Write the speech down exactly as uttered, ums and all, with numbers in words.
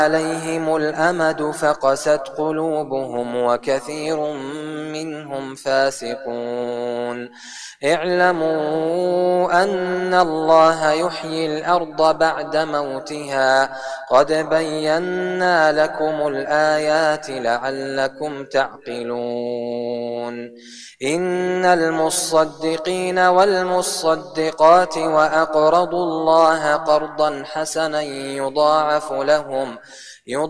عليهم الأمد فقست قلوبهم وكثير منهم فاسقون اعلموا أن الله يحيي الأرض بعد موتها قد بينا لكم الآيات لعلكم تعقلون إن المصدقين والمصدقات وأقرضوا الله قرضا حسنا يضاعف لهم